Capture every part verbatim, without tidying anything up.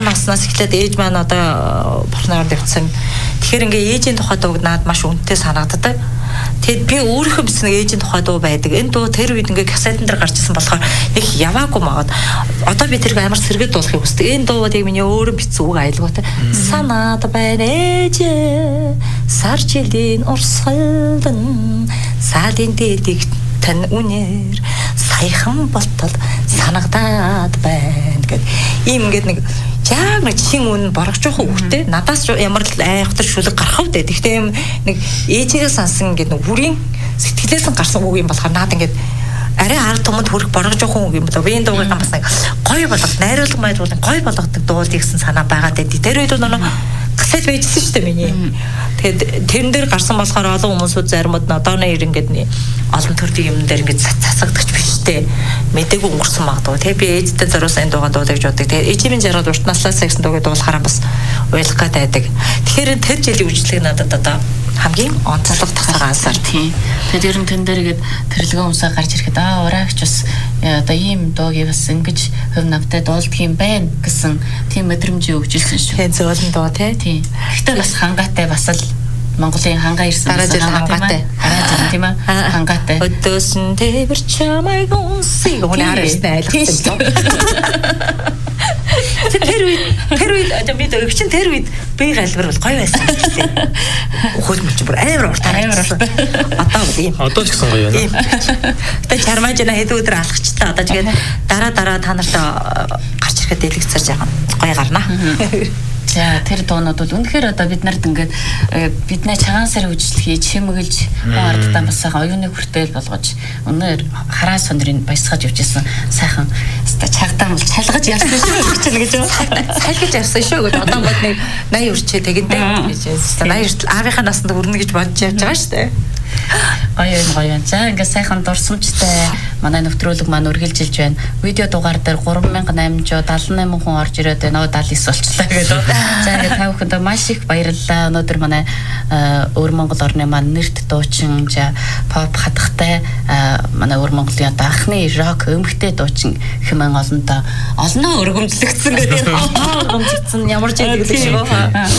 наснаас эхлээд ээж маань одоо бурхнаар дэвцсэн. Тэгэхээр ингээ ээжийн тухай дууг наад маш үнэтэй санагддаг. Тэгэд би өөрийнхөө бичсэн ээжийн тухай дуу байдаг. Энэ дуу тэр үед ингээ кассетэн дээр гарч ирсэн болохоор нэг яваагүй магад. Одоо би тэрийг амар сэргээд дуулахыг хүсдэг. Энэ дууд яг миний өөрөө бичсэн үг айлгуутай. Санаад байна ээжээ сар жилийн урсгалдан саадын дээдэг тань үнээр саяхан болтол санагдаад байна гэд. Ийм ингээд нэг яг нэг чин үн боргож явах үгтэй надаас ямар л айхтар шүлэг гарах вэ. Гэхдээ юм нэг ээжигээ сансан ингээд нэг бүрийн сэтгэлээс нь гарсан үг юм болохоор наад ингээд арай ард түмэнд хүрэх боргож явах үг юм байна. Би энэ дуугийн бас нэг гоё болгох, найруулга майруулга гоё болгодог дуулах гэсэн санаа байгаад байд. Тэр үед нөгөө кассет байжсэн шүү дээ миний. Тэгээд тэрэн дээр гарсан болохоор олон хүмүүсүүд заримуд одооны ир ингээд олон төрлийн юм дээр ингээд цацагдагч биштэй мэдээгүй өнгөрсөн магадгүй. Тэгээд би ээжтэй зориулсан энэ дуугаа дуулах гэж боддог. Тэгээд ээжийн жаргал урт наслаас гэсэн дуугаа дуулахаараа бас ойлгох гээд байдаг. Тэгэхээр тэр жилийн үжилэг надад одоо хамгийн онцлог тасагаасаар тийм. Тэгээд ер нь тэн дээр ингээд тэрлэгэн хүмүүсээ гарч ирэхэд аа ураагч бас одоо ийм дууг бас ингэж хөв навтай дуулдаг юм байна гэсэн тийм мэдрэмж өгчилсэн шүү. Тэгээд зөөлөн дуу тий. Гэхдээ бас хангаатай бас л Монголын хангаа ирсэн хангаатай. Араа тийм ээ. Хангаатай. Өдөөсөн тэвэр чамайг унсыг өнөө харагдсан айлгсан. Тэр үед тэр үед одоо бид өгчин тэр үед би галбар бол гоё байсан гэдэг. Хөлмөлч бүр амар урт амар урт. Одоо бол ийм. Одоо ч гэсэн гоё байна. Гэтэ чармаажна хэд өдөр алхачлаа. Одоо тэгээд дараа дараа та нартай гарч ирэхэд дэлгэцэрж байгаа гоё гарна. За тэр дуунууд бол үнэхээр одоо бид нарт ингээд бидний цагаан сар үжил хийж хэмгэлж ардтаа бас сайхан оюуны хүртэл болгож өнөр хараа сондрын баясгаж явжсэн сайхан өста чагтаа бол цалгаж явсан шүү гэж нэг гэж цалгаж явсан шүү гэж одоо бод нэг наяа үрчээ тэгэнтэй гэж өста наяа үртэл аавынхаа насанд хүрнэ гэж бодож явж байгаа шүү дээ. Гоё гоё. За ингээд сайхан дурсамжтай манай нэвтрүүлэг маань үргэлжилж байна. Видео дугаар дээр гурван мянга найманчуу даалан найман хүн орж ирээд байна. даалан девять болчлаа гэдэг. За ингээд та бүхэнд маш их баярлалаа. Өнөөдөр манай өвөр Монгол орны маань нэрт дуучин за pop хатгатай манай өвөр Монголын одоо анхны рок өмгтэй дуучин хэмээн олонтоо олноо өргөмжлөгдсөн гэдэг. Өргөмжлөгдсөн ямар ч юм гэдэг шүү.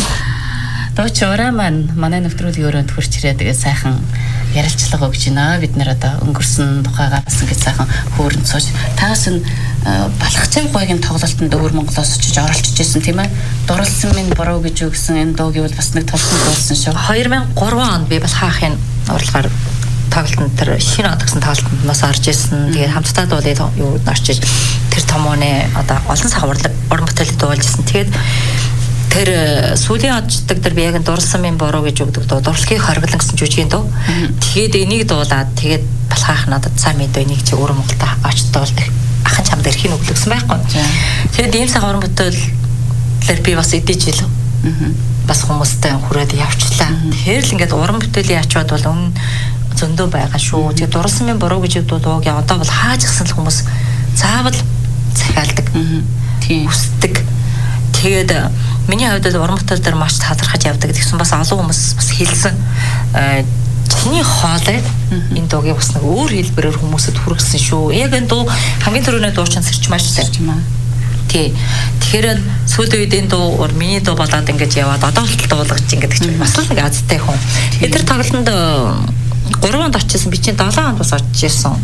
Дууч ураа маань манай нэвтрүүлгийн өрөөнд хурч ирээ тэгээ сайхан ярилцлага өгч байна. Бид нэр одоо өнгөрсөн тухайгаа бас ингэ сайхан хөөрөнд сууж таас нь балхацын гойгийн тоглолтод өвөр Монголоос очиж оролцож ирсэн тийм ээ. Дурлсан минь буруу гэж өгсөн энэ дууг бол бас нэг толсон дуулсан шүү. two thousand three онд би бас хаахын урлагаар тоглолтод тэр шинэ од гэсэн тоглолтод нас орж ирсэн. Тэгээд хамтдаа дуулаад юу орчиж тэр томооны одоо олон сар уран бүтээлд дуулж ирсэн. Тэгээд тэр сүүлийн одчдаг тэр би яг дурлсан минь буруу гэж өгдөг дуу дурлахыг хоригдлон гэсэн жүжигийн дуу. Тэгээд энийг дуулаад тэгээд балхаах надад цаа мэд энийг чи өөрөө Монголд очтол ахын чамд эрхийн өглөгсөн байхгүй. Тэгээд ийм сар уран бүтээлээр би бас эдэж жил бас хүмүүстэй хүрээд явчлаа. Тэгэхээр л ингээд уран бүтээлийн ачаад бол өмнө зөндөө байгаа шүү. Тэгээд дурлсан минь буруу гэж өгдөг дууг одоо бол хааж гисэн л хүмүүс заавал захиалдаг. Тийм хүсдэг. Тэгээд миний хувьд уран бүтээл дээр маш талархаж явдаг гэсэн бас олон хүмүүс бас хэлсэн. Чиний хоолой энэ дуугийн бас нэг өөр хэлбэрээр хүмүүсэд хүргэсэн шүү. Яг энэ дуу хамгийн түрүүний дуучин сэрчмаач сэрчмаа. Тий. Тэгэхээр сүүлийн үед энэ дуу миний дуу болоод ингэж яваад одоо л дуулгаж ингэж чинь бас л нэг азтай хүн. Тэр тоглолтод гурван онд очижсэн би чинь долоон онд бас очиж ирсэн.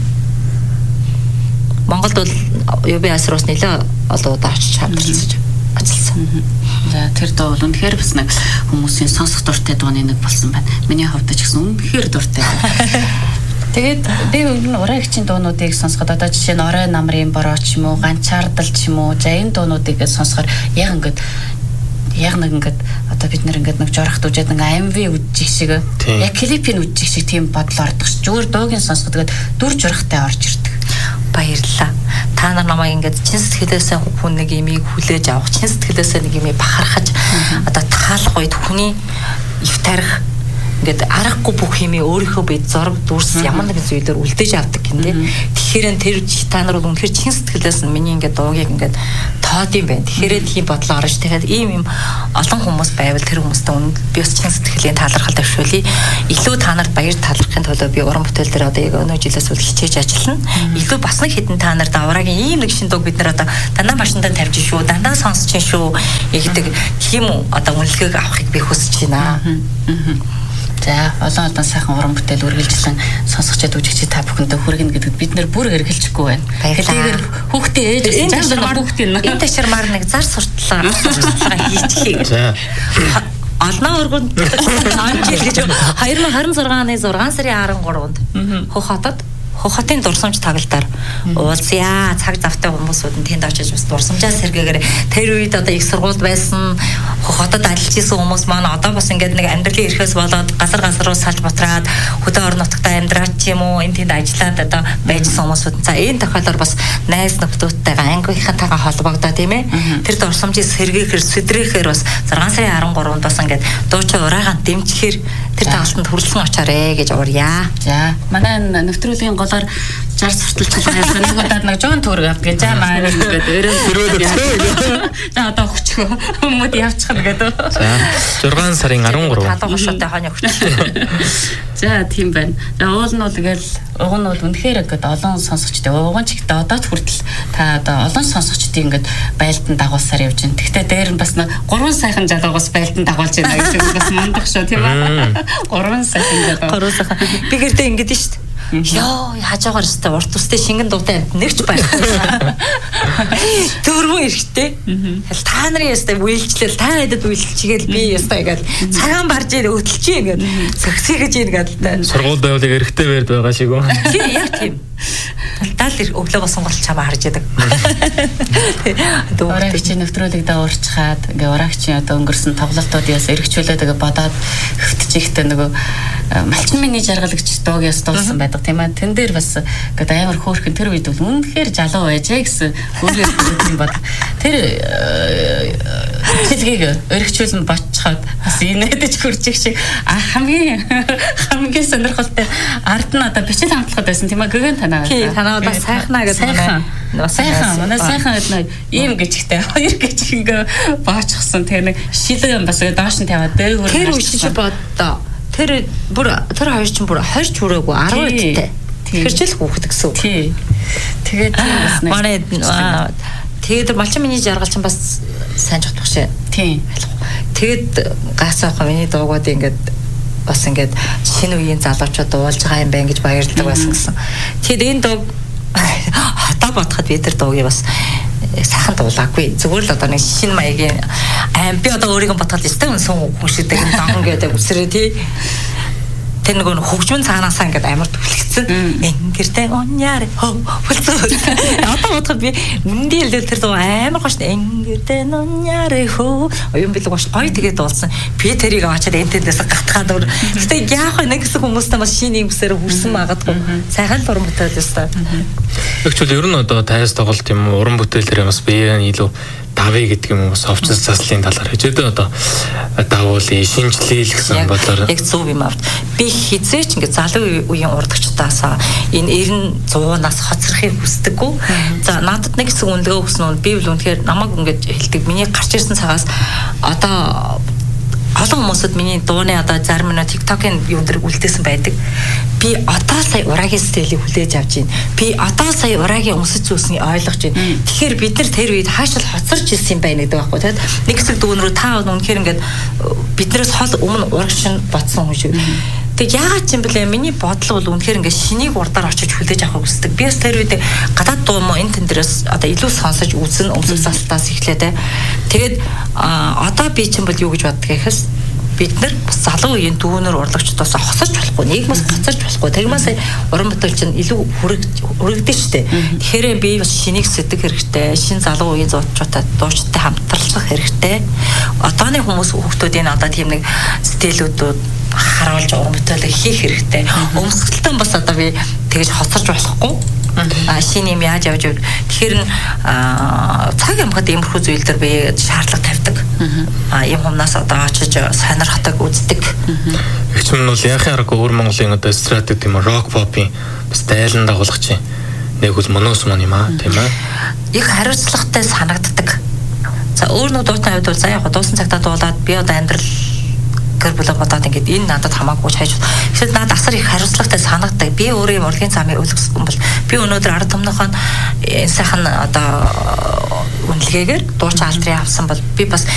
Монголд бол ю би эс-роос нэлээ олон удаа очиж хамтарсан. Ажилласан. За тэр дуу бол үнэхээр бас нэг хүмүүсийн сонсох дуртай дууны нэг болсон байна. Миний хувьд ч гэсэн үнэхээр дуртай. Тэгээд би ураагчийн дуунуудыг сонсоход одоо жишээ нь орой намрын бороо ч юм уу, ганчаардал ч юм уу, за энэ дуунуудыг сонсохоор яг ингээд яг нэг ингээд одоо бид нэр ингээд нэг жорохт үжээд нэг эм ви үжих шиг яг клипийн үжих шиг тийм бодол ордог ш. Зүгээр дуугийн сонсоход тэгээд дүр жорохтой орж ирдэг. Баярлалаа. Та нар намайг ингээд чин сэтгэлээсээ хүн нэг юмыг хүлээж авах, чин сэтгэлээсээ нэг юмыг бахархаж одоо таалах үед хүний ив тарих ингээд аргагүй бүх юмыг өөрийнхөө бие зураг дүрс ямар нэгэн зүйлээр үлдээж авдаг гинэ. Тэгэхээр тэр та нар бол үнэхээр чин сэтгэлээс нь миний ингээд дуугийг ингээд тоод юм байна. Тэгэхээр тийм бодлоо орж тэгээд ийм юм олон хүмүүс байвал тэр хүмүүстээ үнэ би бас чин сэтгэлийн талархал тавьшуулъя. Илүү та нарт баяр талархахын тулд би уран бүтээл дээр одоо яг өнөө жилээс үл хичээж ажиллана. Илүү бас нэг хэдэн та нарт аврагийн ийм нэг шин дуу бид нар одоо дандаа машиндаа тавьж шүү, дандаа сонсож шүү гэдэг тийм одоо үнэлгээг авахыг би хүсэж байна. За олон олон сайхан уран бүтээл үргэлжлэн сонсогчдод үжигч та бүхэндээ хүргэнэ гэдэгт бид нэр бүр эргэлжихгүй байна. Тэгэхээр хүүхдээ ээж заавал хүүхдийн энэ ташрамаар нэг зар суртлаа сурталчилгаа хийчихье. За Алнаа өргөнд анжил гэж хоёр мың харин зургааны зургаан сарын арван гурванд Хөх хотод Хөх хотын дурсамж тагалдаар уулзъя. Цаг завтай хүмүүсүүд нь тэнд очиж бас дурсамжаа сэргээгээр тэр үед одоо их сургуульд байсан Хөх хотод ажиллаж исэн хүмүүс маань одоо бас ингээд нэг амьдралын эрхээс болоод газар газар руу салж бутраад хөдөө орон нутгад амьдраад ч юм уу энэ тэнд ажиллаад одоо байжсэн хүмүүсүүд. За энэ тохиолдолд бас найз нөхдөдтэйгээ ангийнхантайгаа холбогдоо тийм ээ. Тэр дурсамжийг сэргээхээр сэдрэхээр бас зургаан сарын арван гурванд бас ингээд дуучаа ураагаан дэмжихээр тэр таалтанд хүрэлцэн очаарэ гэж уурья. За манай нэвтрүүлгийн голоор жар сурталчилгаа хийсэн нэг удаад нэг жон төгрөг авдаг. За маа нэг гэдэг өрөө. За одоо өгчхөө. Хүмүүд явчихна гэдэг. За зургаан сарын арван гурав. Халуун хошоотой хонь өгч. За тийм байна. За уул нь бол тэгэл уг нь бол үнэхээр ингээд олон сонсогчтой. Уг нь ч ихтэй одоо ч хүртэл та одоо олон сонсогчдын ингээд байлдан дагуулсаар явж байна. Тэгтээ дээр нь бас нэг гурван сайхан жалуугаас байлдан дагуулж байна гэдэг бас мундах шүү тийм ээ. Гурван сайхан жалуу. Гурван сайхан. Би гэрдээ ингээд нь шүү дээ. Яа, хажаагаар өстэй урт үстэй шингэн дуутай амт нэгч байхгүй. Төрвөн эрэхтэй. Та нарын өстэй үйлчлэл та хэдэд үйлчлчихгээл би өстэй ингээл цагаан барж ийн өтөлчих ингээд цогцгийгэж ийн гэдэг. Сургууль байвал эрэхтэй байрд байгаа шиг үү? Тийм яг тийм. Тал өглөө босон гол чамаа харж яадаг. Ураагч нэвтрүүлэг даурчхаад ингээ ураагч одоо өнгөрсөн тоглолтууд яас эргчүүлээд ингээ бодоод хөвтчихтэй нөгөө малчин миний жаргалагч дууг яс дуулсан байдаг тийм ээ. Тэн дээр бас ингээ амар хөөрхөн тэр үед бол үнэхээр жалуу байжээ гэсэн өөрөө юм бод. Тэр хэлгийг эргчүүлэн бочхоод бас инээдэж хурчих шиг хамгийн хамгийн сонирхолтой ард нь одоо бичил хамтлагад байсан тийм ээ. Гэгэн танаа. Тий, танаа бас сайхнаа гэдэг сайхан. Сайхан, манай сайхан гэдэг ийм гिचгтэй хоёр гिचг ингээ баачсан. Тэр нэг шилэн бас доош нь тавиад дээр хөрөж. Тэр үгүй чи боддоо. Тэр бүр тэр хоёр ч бүр хорж хүрээгүй арав үедтэй. Тэрчл хүүхэд гэсэн үг. Тий. Тэгээд тийм бас нэг. Манай тэгээд малчин миний жаргалч бас сайн жотох шээ. Тий. Тэгээд гацаах миний дуугууд ингээд бас ингээд шинэ үеийн залуучууд уулж байгаа юм байна гэж баярлдаг байсан гэсэн. Тэгээд энэ дуу хатаа бодоход би тэр дуугийг бас сайхан дуулаагүй. Зүгээр л одоо нэг шинэ маягийн аим би одоо өөрийгөө бодоход өстэй үнсэн хүүшдэг юм дан гэдэг үсрээ тий. Тэр нэг хөгжмөн цаанаасаа ингээд амар түлхсэн. Ингэртэй оньяар хөө хөлцөө. Одоо бодоход би үндий л тэр дуу амар гош ингэртэй оньяар хөө. Оюун билэг гош гоё тэгээд дуулсан. Би тэрийг аваад энтэндээс гатгаад өөр. Гэтэ яах вэ нэг гэсэн хүмүүстэй бас шинэ юм гэсээр хүрсэн магадгүй. Сайхан л уран бүтээл өстэй. Тэгвэл ер нь одоо тайс тоглолт юм уу уран бүтээлээр бас биеэ илүү давэ гэдэг юм уу совчс заслын талаар хичээдээ одоо давуулъя шинжлээл гэсэн бодлоор яг зөв юм авт. Би хизээч ингээд залуу үеийн урдагчдаасаа энэ эрен зуунаас хоцрохыг хүсдэггүй. За надад нэг хэсэг үнэлгээ өгсөн нь би бол үнэхээр намайг ингээд хэлдэг. Миний гарч ирсэн цагаас одоо олон хүмүүсд миний дууны одоо зарим нь TikTok-ын юун дээр үлдээсэн байдаг. Би одоо сая ураагийн стилийг хүлээж авч байна. Би одоо сая ураагийн өмсөж зүүснийг ойлгож байна. Тэгэхээр бид нар тэр үед хаашаа хоцорч ирсэн юм байна гэдэг байхгүй тийм. Нэг хэсэг дүүн рүү та үнэхээр ингээд биднээс хол өмнө урагш нь ботсон хүн шиг. Тэг яагаад ч юм бэлээ миний бодол бол үнэхээр ингээд шинийг урдаар очиж хүлээж авахыг хүсдэг. Би бас тэр үед гадаад дуу мó энэ тэндээс одоо илүү сонсож үзэн өмсөх залтаас эхлэдэг. Тэгээд одоо би ч юм бол юу гэж боддог гэхээс бид нар бас залуу үеийн дүүнөр урлагчдаас хосож болохгүй, нийгмээс хоцорч болохгүй. Тэгмээс уран бүтээлч нь илүү хүрэгдэн штэ. Тэгэхээр би бас шинийг сэтгэх хэрэгтэй. Шин залуу үеийн зоочтой дуучтай хамтарлах хэрэгтэй. Одооны хүмүүс хүүхдүүдийн одоо тийм нэг стилүүдүүд харуулж уран бүтээлээ хийх хэрэгтэй. Өмсгөлтөө бас одоо би тэгэж хоцорч болохгүй. А шинэ юм яаж явж вэ? Тэгэхээр цаг ямхад иймэрхүү зүйл төр би шаардлага тавьдаг. ийм humnаас одоо очиж сонирхдаг, үздэг. Их ч юм бол яахын аргагүй өөр Монголын одоо эстрад гэдэг юм рок попын бас дайлан дагуулгач чинь нэг үл моноос мон юм аа тийм ээ. Их хариуцлагатай санагддаг. За өөр нэг дуутны хувьд бол за яг дуусан цагтаа дуулаад би одоо амьдрал гэр бүл бодоод ингээд энэ надад хамаагүй хайж. Гэтэл надад асар их хариуцлагатай санагддаг. Би өөрөө урлагийн замыг өлгсөн бол би өнөөдөр ард түмнийхэн энэ сайхан одоо үнэлгээгээр дуучин алдрын авсан бол би бас